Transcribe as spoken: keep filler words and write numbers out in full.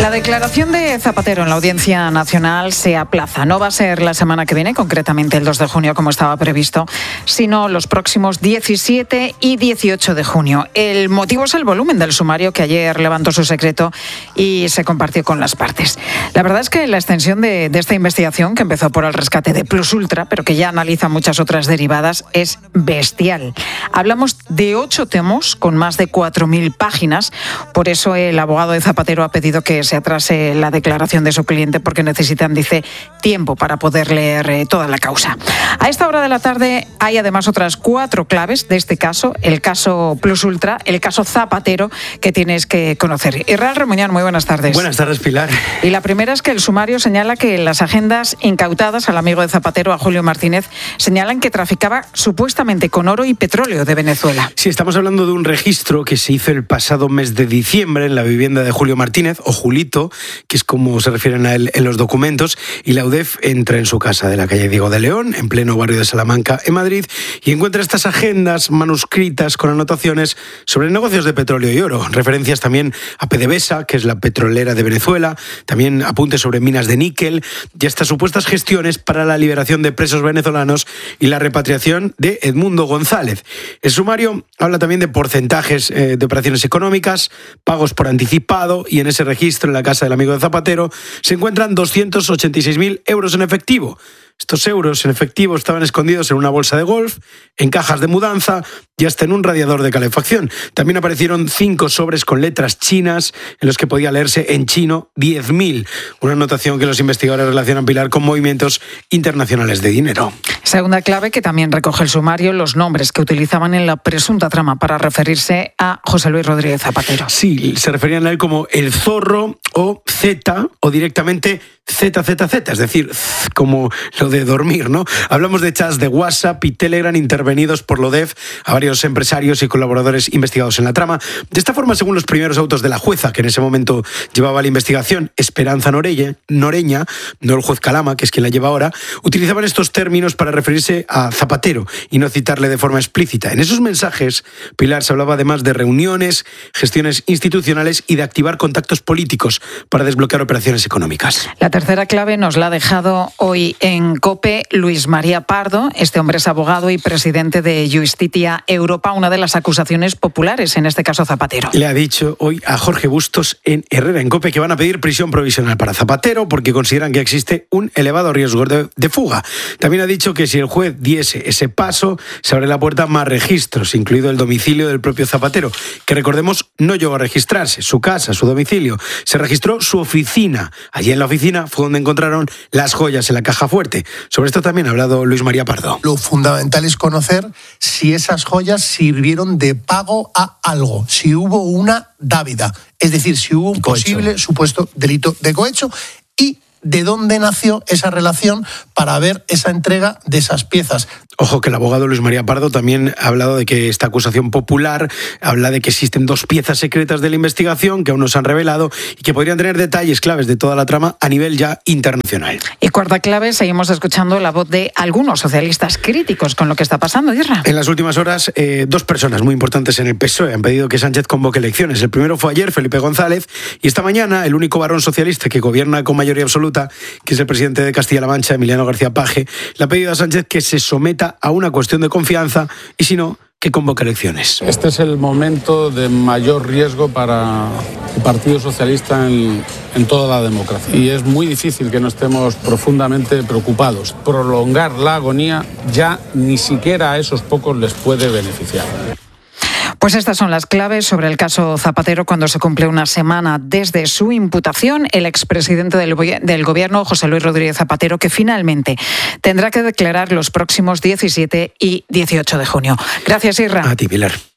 La declaración de Zapatero en la Audiencia Nacional se aplaza. No va a ser la semana que viene, concretamente el dos de junio, como estaba previsto, sino los próximos diecisiete y dieciocho de junio. El motivo es el volumen del sumario que ayer levantó su secreto y se compartió con las partes. La verdad es que la extensión de, de esta investigación, que empezó por el rescate de Plus Ultra, pero que ya analiza muchas otras derivadas, es bestial. Hablamos de ocho tomos con más de cuatro mil páginas. Por eso el abogado de Zapatero ha pedido que se atrase la declaración de su cliente porque necesitan, dice, tiempo para poder leer eh, toda la causa. A esta hora de la tarde hay además otras cuatro claves de este caso, el caso Plus Ultra, el caso Zapatero, que tienes que conocer. Israel Remuñán, muy buenas tardes. Buenas tardes, Pilar. Y la primera es que el sumario señala que las agendas incautadas al amigo de Zapatero, a Julio Martínez, señalan que traficaba supuestamente con oro y petróleo de Venezuela. Sí, estamos hablando de un registro que se hizo el pasado mes de diciembre en la vivienda de Julio Martínez, o Julito, que es como se refieren a él en los documentos, y la U D E F entra en su casa de la calle Diego de León, en pleno barrio de Salamanca, en Madrid, y encuentra estas agendas manuscritas con anotaciones sobre negocios de petróleo y oro, referencias también a PDVSA, que es la petrolera de Venezuela, también apuntes sobre minas de níquel y estas supuestas gestiones para la liberación de presos venezolanos y la repatriación de Edmundo González. El sumario habla también de porcentajes eh, de operaciones económicas, pagos por anticipado, y en ese registro, en la casa del amigo de Zapatero, se encuentran doscientos ochenta y seis mil euros en efectivo. Estos euros en efectivo estaban escondidos en una bolsa de golf, en cajas de mudanza y hasta en un radiador de calefacción. También aparecieron cinco sobres con letras chinas en los que podía leerse en chino diez mil. Una anotación que los investigadores relacionan, Pilar, con movimientos internacionales de dinero. Segunda clave que también recoge el sumario, los nombres que utilizaban en la presunta trama para referirse a José Luis Rodríguez Zapatero. Sí, se referían a él como el Zorro o Z o directamente Z Z Z, es decir, como lo de dormir, ¿no? Hablamos de chats de WhatsApp y Telegram intervenidos por la U D E F a varios empresarios y colaboradores investigados en la trama. De esta forma, según los primeros autos de la jueza, que en ese momento llevaba la investigación, Esperanza Noreña, Noreña, no el juez Calama, que es quien la lleva ahora, utilizaban estos términos para referirse a Zapatero y no citarle de forma explícita. En esos mensajes, Pilar, se hablaba además de reuniones, gestiones institucionales y de activar contactos políticos para desbloquear operaciones económicas. La tercera clave nos la ha dejado hoy en COPE Luis María Pardo. Este hombre es abogado y presidente de Justitia Europa, una de las acusaciones populares, en este caso Zapatero. Le ha dicho hoy a Jorge Bustos en Herrera, en COPE, que van a pedir prisión provisional para Zapatero porque consideran que existe un elevado riesgo de, de fuga. También ha dicho que si el juez diese ese paso, se abre la puerta a más registros, incluido el domicilio del propio Zapatero, que recordemos no llegó a registrarse, su casa, su domicilio. Se registró su oficina. Allí en la oficina fue donde encontraron las joyas en la caja fuerte. Sobre esto también ha hablado Luis María Pardo. Lo fundamental es conocer si esas joyas sirvieron de pago a algo, si hubo una dávida, es decir, si hubo un posible supuesto delito de cohecho y de dónde nació esa relación para ver esa entrega de esas piezas. Ojo que el abogado Luis María Pardo también ha hablado de que esta acusación popular habla de que existen dos piezas secretas de la investigación que aún no se han revelado y que podrían tener detalles claves de toda la trama a nivel ya internacional. Y cuarta clave, seguimos escuchando la voz de algunos socialistas críticos con lo que está pasando, Isra. En las últimas horas, eh, dos personas muy importantes en el P S O E han pedido que Sánchez convoque elecciones. El primero fue ayer, Felipe González, y esta mañana el único varón socialista que gobierna con mayoría absoluta, que es el presidente de Castilla-La Mancha, Emiliano García Paje, le ha pedido a Sánchez que se someta a una cuestión de confianza y, si no, que convoque elecciones. Este es el momento de mayor riesgo para el Partido Socialista en, en toda la democracia. Y es muy difícil que no estemos profundamente preocupados. Prolongar la agonía ya ni siquiera a esos pocos les puede beneficiar. Pues estas son las claves sobre el caso Zapatero cuando se cumple una semana desde su imputación. El expresidente del, del gobierno, José Luis Rodríguez Zapatero, que finalmente tendrá que declarar los próximos diecisiete y dieciocho de junio. Gracias, Irra. A ti, Pilar.